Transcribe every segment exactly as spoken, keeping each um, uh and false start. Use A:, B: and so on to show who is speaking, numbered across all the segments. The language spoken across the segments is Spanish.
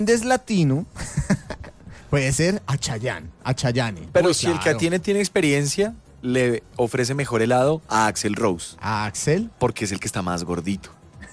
A: es latino, puede ser a Chayanne, a Chayanne.
B: Pero
A: Uy,
B: si el que
A: claro.
B: tiene tiene experiencia, le ofrece mejor helado a Axl Rose.
A: ¿A Axl?
B: Porque es el que está más gordito.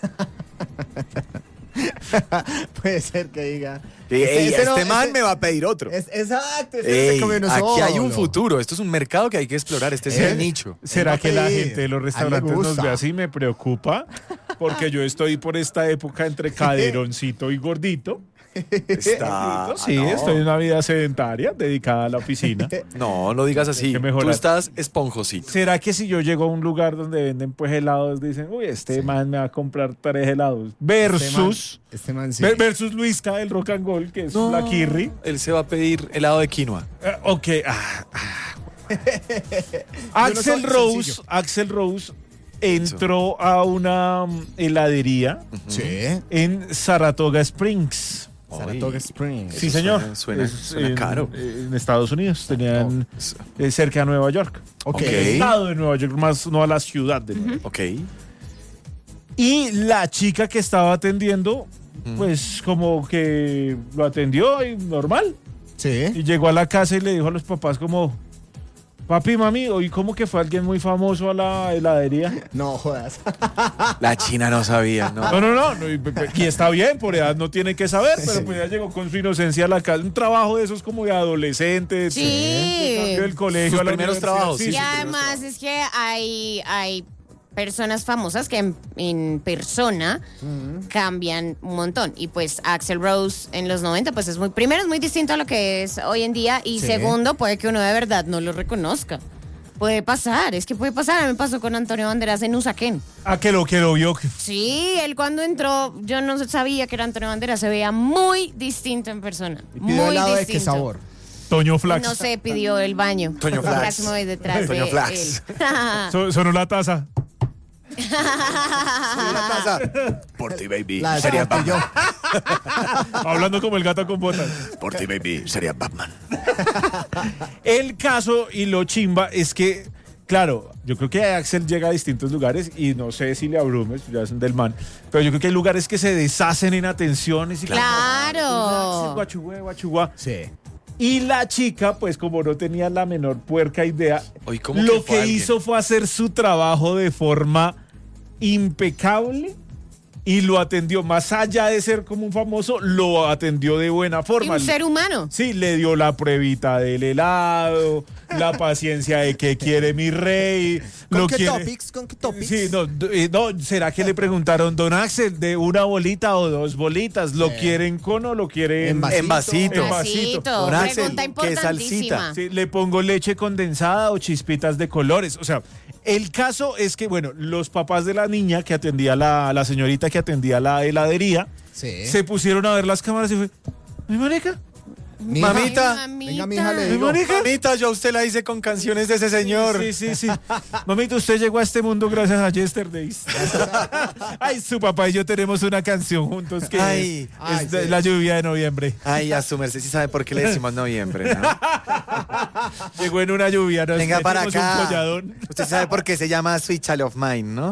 A: Puede ser que diga...
B: Ey,
A: Ese- ese
B: este
A: no,
B: man
A: ese-
B: me va a pedir otro.
A: Es, exacto, ese
B: Ey,
A: se come uno
B: aquí hay un
A: solo.
B: futuro. Esto es un mercado que hay que explorar. Este es
A: ¿Eh?
B: el nicho.
C: ¿Será
A: va a
C: que la
A: pedir.
C: gente de los
A: A él le
C: restaurantes nos
A: gusta.
C: ve así? Me preocupa, porque yo estoy por esta época entre caderoncito y gordito.
B: Está...
C: Sí,
B: no.
C: estoy en una vida sedentaria dedicada a la oficina.
B: No, no digas así.
C: que mejorar.
B: Tú estás esponjosito.
C: ¿Será que si yo llego a un lugar donde venden pues helados, dicen, uy, este man me va a comprar tres helados? Versus,
A: Este man, este man sí.
C: ver- versus Luisca del Rock and Roll, que es la Kirri.
B: Él se va a pedir helado de quinoa.
C: Eh, ok. ah, ah.
A: Yo no soy
C: Axl Rose,
A: sencillo.
C: Axl Rose entró a una mm, heladería
A: Sí.
C: en Saratoga Springs.
A: Saratoga Springs.
C: Sí,
B: Eso
C: señor.
B: suena- suena-
C: Es
B: suena
C: en,
B: caro.
C: En Estados Unidos. Tenían
B: Es-
C: eh, cerca de Nueva York.
A: Ok.
B: Ok.
C: El estado de Nueva York, más no a la ciudad de Nueva York.
B: Ok.
C: Y la chica que estaba atendiendo, pues como que lo atendió y normal.
A: Sí.
C: Y llegó a la casa y le dijo a los papás como, papi, mami, hoy como que fue alguien muy famoso a la heladería.
A: No jodas.
B: La China no sabía, ¿no?
C: No, no, no, no, y, y está bien, por edad no tiene que saber, pero
A: Sí.
C: pues ya llegó con su inocencia a la casa. Un trabajo de esos como de adolescentes.
D: Sí.
C: de cambio del colegio
B: Sus
C: a la
B: primeros
C: universidad.
B: trabajos,
C: Sí,
B: sí,
D: Y
B: sus
D: además es que hay, hay personas famosas que en, en persona cambian un montón. Y pues Axl Rose en los noventa, pues es muy, primero es muy distinto a lo que es hoy en día. Y
A: Sí.
D: segundo, puede que uno de verdad no lo reconozca. Puede pasar, es que puede pasar. A mí me pasó con Antonio Banderas en Usaquén.
C: Ah, que lo que lo vio. que-
D: Sí, él cuando entró, yo no sabía que era Antonio Banderas, se veía muy distinto en persona.
A: ¿Y pidió
D: muy
A: helado de
D: distinto.
A: qué sabor?
C: Toño Flax.
D: No sé, pidió el baño.
B: Toño Flax.
D: Flax me voy detrás
B: Toño
D: de
B: Flax.
D: él.
C: So- sonó la taza.
B: La taza. Por ti, baby.
A: La
B: Sería
A: descarté yo.
B: Batman.
C: Hablando como el gato con botas.
B: Por ti, baby. Sería Batman.
C: El caso y lo chimba es que, claro, yo creo que Axel llega a distintos lugares y no sé si le abrumes, ya son del man, pero yo creo que hay lugares que se deshacen en atenciones y
D: Claro.
C: Axel, guachugué, guachuguá.
A: Sí.
C: Y la chica, pues como no tenía la menor puerca idea,
B: Oye, ¿cómo
C: lo
B: que fue
C: que
B: alguien?
C: hizo fue hacer su trabajo de forma impecable y lo atendió, más allá de ser como un famoso, lo atendió de buena
D: Y
C: forma.
D: un ser humano.
C: Sí, le dio la pruebita del helado, la paciencia de que quiere mi rey.
A: ¿Con
C: lo
A: qué
C: quiere...
A: topics? ¿Con qué topics?
C: Sí, no, d- eh, no, ¿será que le preguntaron, don Axel, de una bolita o dos bolitas? ¿Lo
A: Sí.
C: quieren con o lo quieren
A: En vasito.
B: En vasito.
C: En vasito.
B: Don Axel,
D: Pregunta
B: ¿qué
D: importantísima.
B: salsita?
C: Sí, le pongo leche condensada o chispitas de colores. O sea, el caso es que, bueno, los papás de la niña que atendía la, la señorita que atendía la heladería,
A: Sí.
C: se pusieron a ver las cámaras y fue, ¿ay, marica?
A: Mija.
B: Mamita.
D: Ay,
A: Venga, mija, le
C: ¿Ay,
A: digo.
C: marica?
B: Mamita, yo a usted la hice con canciones de ese señor.
C: Sí, sí, sí. Mamita, usted llegó a este mundo gracias a Yesterdays. Ay, su papá y yo tenemos una canción juntos que
B: Ay,
C: es
A: ay,
C: de
A: sí.
C: La lluvia de noviembre.
B: Ay, a su merced sí sabe por qué le decimos noviembre, ¿no?
C: Llegó en una lluvia, nos
B: Venga para
C: metimos un
B: acá.
C: colladón.
B: Usted sabe por qué se llama Sweet Child of Mine, ¿no?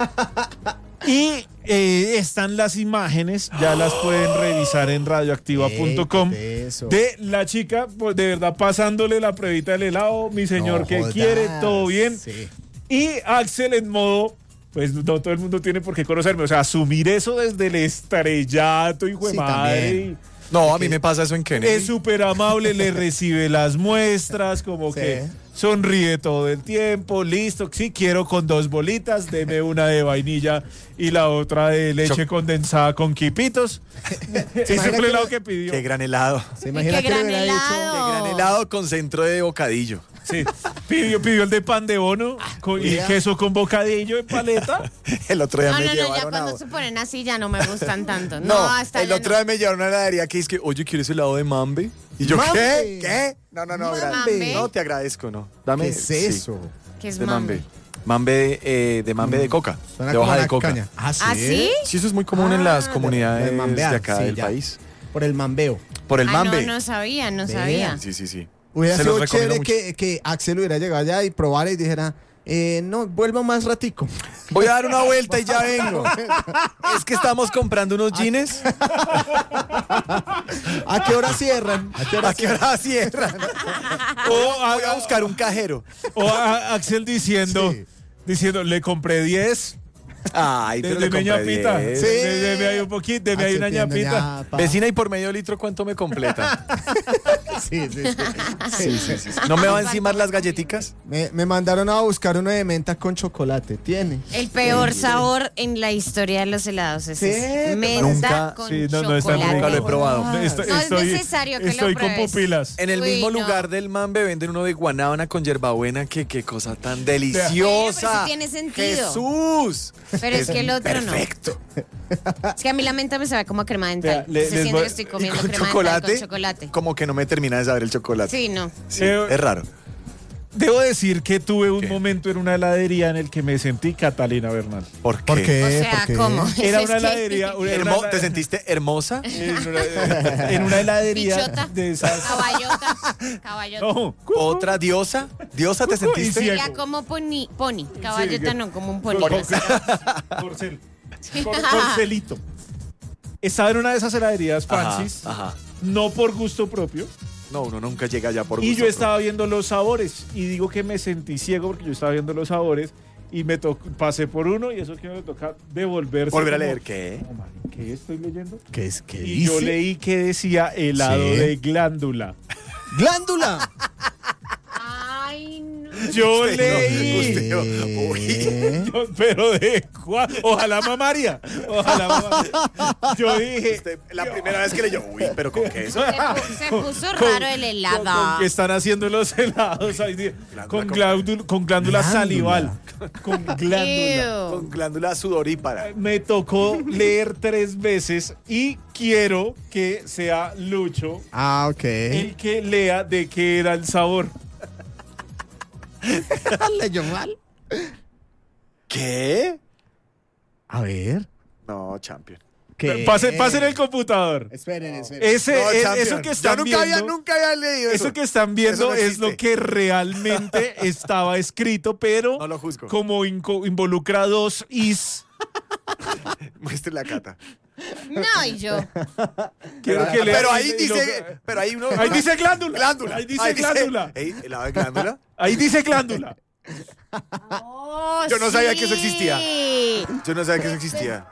C: Y eh, están las imágenes, ya las pueden revisar en radioactiva punto com,
A: Ey, eso.
C: de la chica, pues, de verdad pasándole la pruebita del helado, mi señor
A: No
C: que
A: jodas.
C: quiere, todo bien.
A: Sí.
C: Y Axel en modo, pues no todo el mundo tiene por qué conocerme, o sea, asumir eso desde el estrellato, hijo de
A: Sí,
C: madre.
A: también.
B: No, a mí me pasa eso en Kennedy.
C: Es súper amable, le recibe las muestras, como
A: Sí.
C: que sonríe todo el tiempo, listo, sí, quiero con dos bolitas, deme una de vainilla y la otra de leche
B: Choc-
C: condensada con quipitos. Ese
A: imagina
C: fue el
A: que
C: helado
A: lo-
C: que pidió.
B: Qué gran helado.
A: ¿Se imagina
D: Qué
A: que le
D: gran
A: hubiera dicho?
D: helado.
B: Qué gran helado con centro de bocadillo.
C: Sí, pidió, pidió el de pan de bono con- y
A: Mira.
C: queso con bocadillo en paleta.
B: El otro día
D: No,
B: me
D: no, no, ya
B: llevaron
D: cuando
B: a...
D: se ponen así ya no me gustan tanto. No,
B: No,
D: hasta
B: el
D: ya
B: otro
D: no.
B: día me llevaron a una heladería que es que, oye, ¿quieres helado de mambe? Y yo,
A: ¿Mambe?
B: ¿qué? ¿Qué? No, no, no, gra-
D: ¿Mambe?
B: no, te agradezco, no. Dame,
A: ¿Qué es
B: sí,
A: eso?
D: ¿Qué es
B: de
D: mambe?
B: mambe. Mambe, eh, de mambe de coca,
A: Suena
B: de
A: como
B: hoja
A: una
B: de coca.
A: caña. ¿Ah, sí?
D: ¿Ah, sí?
B: Sí, eso es muy común en las
A: Ah,
B: comunidades
A: de- de
B: de,
A: mambear,
B: acá
A: sí,
B: del
A: ya.
B: país.
A: Por el mambeo.
B: Por el
D: Ah,
B: mambe.
D: no, no sabía, no
A: Vea.
D: sabía.
B: Sí, sí, sí.
A: Hubiera
B: Se
A: sido
B: los recomiendo
A: chévere
B: mucho.
A: que, que Axel hubiera llegado allá y probara y dijera, Eh, no, vuelvo más ratico.
B: Voy a dar una vuelta y ya vengo. Es que estamos comprando unos jeans.
A: ¿A qué hora cierran? ¿A qué hora
B: ¿A qué hora cierran?
C: O a-
B: Voy a buscar un cajero.
C: O a Axel diciendo,
A: Sí.
C: diciendo, le compré diez.
B: Ay,
C: De,
B: pero
C: de
B: le
C: mi
B: compré
C: ñapita.
B: diez.
A: Sí.
C: De- Deme ahí un poquito, deme ahí una
A: Aceptando
C: ñapita.
A: ñapa.
B: Vecina, y por medio litro, ¿cuánto me completa?
A: Sí, sí, sí.
B: Sí, sí, sí. ¿No me va a encimar las galletitas?
A: Me, me mandaron a buscar uno de menta con chocolate. ¿Tiene?
D: El peor sabor en la historia de los helados es
A: Sí,
D: ese.
A: te
D: Menta
B: Nunca-
D: con
C: Sí, no, no, está
D: chocolate.
B: Nunca lo he probado.
A: Ah.
C: Estoy,
D: No es
C: estoy-
D: necesario que lo
C: estoy con
D: pruebes.
C: pupilas.
B: En el
D: Uy,
B: mismo
D: no.
B: lugar del Mambe venden uno de guanábana con hierbabuena. Que qué cosa tan
D: Oye, pero
B: deliciosa.
D: sí tiene sentido.
B: Jesús.
D: Pero es que el otro no.
B: Perfecto.
D: Es que a mí la menta me sabe como a crema dental.
C: Vea, le-
D: Se
C: les
D: siente
C: voy-
D: que estoy
B: Y
D: comiendo
B: con
D: crema
B: chocolate,
D: dental con chocolate.
B: como que no me termina de saber el chocolate.
D: Sí, no.
B: Sí,
C: Eh,
B: es raro.
C: Debo decir que tuve un
B: ¿Qué?
C: momento en una heladería en el que me sentí Catalina Bernal.
B: ¿Por qué?
A: ¿Por qué?
D: O sea,
A: ¿Por qué?
D: ¿cómo?
C: Era
D: Es
C: una
D: que-
C: heladería. una- era
B: Hermo-
C: una-
B: ¿Te sentiste hermosa?
C: En una, en una heladería
D: Bichota.
C: de esas.
D: Caballota. Caballota.
C: No,
B: ¿Otra diosa? ¿Diosa te
C: Y
B: sentiste?
C: sí,
D: Ya como pony. Pony. Caballota
C: Sí,
D: no, como un pony.
C: Por- Porcel. Por- Porcelito. Estaba en una de esas heladerías
B: Ajá,
C: fancies,
B: ajá.
C: no por gusto propio.
B: No, uno nunca llega allá por
C: Y
B: gusto
C: yo estaba viendo los sabores. Y digo que me sentí ciego porque yo estaba viendo los sabores. Y me to- pasé por uno y eso que me toca devolverse.
B: Volver a
C: como-
B: leer, ¿qué?
C: No, man, ¿qué estoy leyendo?
A: ¿Qué es? ¿Qué
C: Y yo
A: dice?
C: leí que decía helado
A: Sí.
C: de glándula.
A: ¡Glándula!
D: Ay, no.
C: Yo
B: Usted no,
C: leí.
B: usted no. Uy.
A: ¿Qué?
C: Yo- pero de cuál. Ojalá mamaría. Ojalá mamaría. Yo dije.
B: Usted, la primera vez que leyó, uy, pero con queso.
D: Se, pu- se puso
C: con-
D: raro el helado.
C: Con, con que están haciendo los helados ahí, di-
B: Glándula
C: con,
B: con-
C: glándula, con glándula
A: Glándula.
C: salival. Con glándula.
D: Ew.
B: Con glándula sudorípara.
C: Me tocó leer tres veces y quiero que sea Lucho
A: Ah, ok.
C: el que lea de qué era el sabor.
A: ¿Leyó mal?
B: ¿Qué?
A: A ver.
B: No, champion.
A: ¿Qué?
C: Pase, pasen el computador.
A: Esperen, esperen.
C: Ese,
B: No,
C: es-
B: champion.
C: eso que
B: Yo
C: están
B: nunca
C: viendo.
B: había, nunca había leído eso.
C: Eso que están viendo
B: Eso no
C: es
B: existe.
C: lo que realmente estaba escrito, pero
B: No lo juzgo.
C: como inco- involucra dos is.
B: Muestre la cata.
D: No, y yo.
C: Quiero que lea-
B: Pero ahí
C: y lo-
B: dice, pero ahí uno.
C: Ahí dice glándula.
B: Glándula.
C: Ahí dice glándula.
B: Ey, ¿helado de glándula?
C: Ahí dice glándula.
D: Oh,
B: Yo no sabía que eso
D: sí.
B: existía. Yo no sabía que eso existía.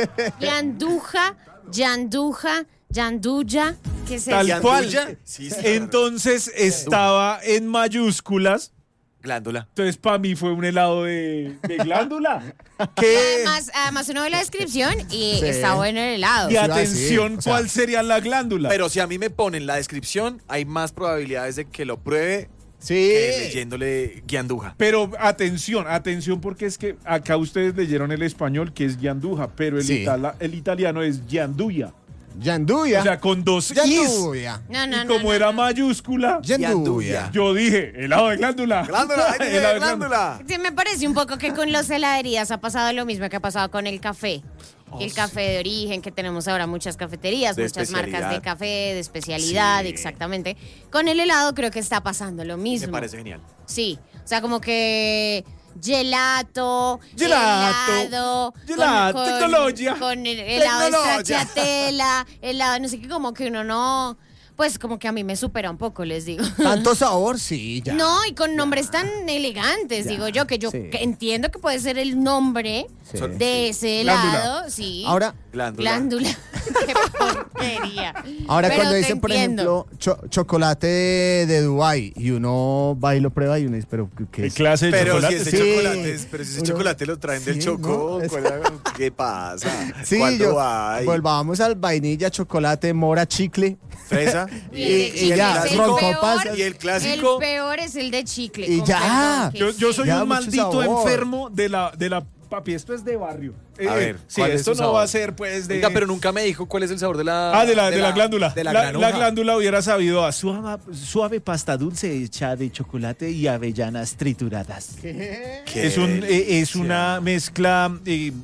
D: Yanduja, yanduja, yanduya. ¿Qué es
C: Tal
D: eso?
C: cual.
B: ¿Yanduya? Sí, sí.
C: Entonces estaba en mayúsculas.
B: Glándula.
C: Entonces para mí fue un helado de, de glándula. Que,
D: Además, además uno ve la descripción y
A: Sí.
D: está bueno el helado.
C: y
A: iba a decir,
C: atención,
A: o sea-
C: ¿cuál sería la glándula?
B: Pero si a mí me ponen la descripción, hay más probabilidades de que lo pruebe
A: Sí.
B: que leyéndole guianduja.
C: Pero atención, atención, porque es que acá ustedes leyeron el español que es gianduja, pero el,
A: Sí.
C: itala- el italiano es gianduya.
A: Yanduya.
C: O sea, con dos is.
A: Yanduya.
D: No, no,
C: Y
D: no.
C: como
D: no,
C: era
D: no.
C: mayúscula,
A: Yanduya.
C: yo dije, helado de glándula.
B: Glándula, ahí dice
C: Helado de
B: glándula.
D: Sí, me parece un poco que con las heladerías ha pasado lo mismo que ha pasado con el café. El café de origen, que tenemos ahora muchas cafeterías,
B: De
D: muchas marcas de
B: especialidad.
D: café, de especialidad,
B: Sí.
D: exactamente. Con el helado creo que está pasando lo mismo.
B: Me parece genial.
D: Sí, o sea, como que gelato,
C: Gelato,
D: helado,
C: gelato,
D: con,
C: tecnología.
D: con el helado
B: Tecnología.
D: stracciatella, helado, no sé qué, como que uno no, pues como que a mí me supera un poco, les digo.
A: Tanto sabor, sí, ya.
D: No, y con nombres tan elegantes,
A: Ya,
D: digo yo, que yo
A: sí.
D: que entiendo que puede ser el nombre
A: Sí.
D: de ese
C: Glándula.
D: helado, sí.
A: Ahora,
B: Glándula.
D: Glándula. Qué porquería.
A: ahora
D: Pero
A: cuando
D: te
A: dicen, por
D: entiendo.
A: ejemplo, cho- chocolate de, de Dubái y uno va y lo prueba y uno dice, pero ¿qué
C: ¿Qué
A: es?
C: clase de
B: Pero
C: chocolate?
B: si ese
A: Sí.
B: chocolate es, pero si ese
A: Uno-
B: chocolate lo traen del
A: Sí,
B: Chocó,
A: ¿no? Es-
B: ¿cuál- ¿qué pasa?
A: Sí,
B: ¿Cuándo
A: yo,
B: hay?
A: volvamos al vainilla, chocolate, mora, chicle.
B: Fresa.
D: Y, el de
A: Y- y
D: chicle
A: ya,
D: es el
A: roncopas.
D: peor.
B: Y el
D: El
B: clásico.
D: peor es el de chicle.
A: Y
D: con
A: ya.
D: perdón, que
C: Yo, yo
D: sí.
C: soy
A: Ya,
C: un
A: mucho
C: maldito
A: sabor.
C: enfermo de la, de la... Papi, esto es de barrio. Eh,
B: A ver,
C: sí,
B: ¿cuál es
C: esto
B: su
C: no
B: sabor?
C: va a ser pues de...
B: Oiga, pero nunca me dijo cuál es el sabor de la.
C: Ah, de la, de la, glándula.
B: De la,
C: la,
B: granuja.
C: la glándula hubiera sabido a suave, suave pasta dulce hecha de chocolate y avellanas trituradas.
A: ¿Qué?
B: Qué
C: Es, un, eh, es
B: delicia.
C: una mezcla eh,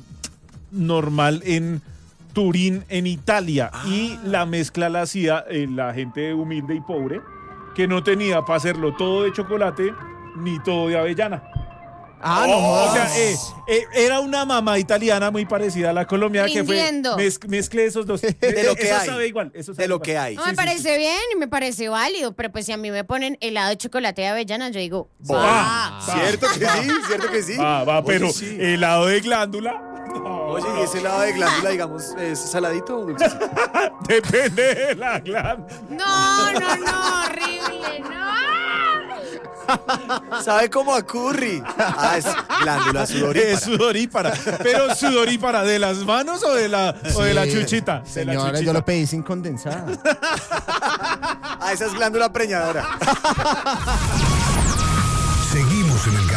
C: normal en Turín, en Italia.
B: Ah.
C: Y la mezcla la hacía eh, la gente humilde y pobre, que no tenía para hacerlo todo de chocolate ni todo de avellana.
A: Ah, no
C: Oh, o
A: jodas.
C: sea, eh, eh, era una mamá italiana muy parecida a la colombiana que fue
D: Rindiendo.
C: mez- mezclé esos dos.
B: De lo que
C: eso
B: hay.
C: sabe igual. Eso sabe
B: De lo
C: igual.
B: que hay.
D: No me parece bien y me parece válido, pero pues si a mí me ponen helado de chocolate de avellana, yo digo,
C: Ah,
D: va.
B: ¿Cierto que sí? ¿Cierto que sí?
C: Va, va,
B: Oye,
C: pero
B: sí.
C: helado de glándula.
B: Oye, ¿y ese lado de glándula, digamos, es saladito o dulce?
C: Depende de la glándula.
D: No, no, no, horrible, no.
B: ¿Sabe cómo a curry? Ah, es glándula sudorípara.
C: Es sudorípara. Pero sudorípara, ¿de las manos o de la, o de la
A: Sí,
C: chuchita? De la
A: Señora, yo
C: chuchita.
A: lo pedí sin condensada.
B: Ah, esa es glándula preñadora.
E: Seguimos en el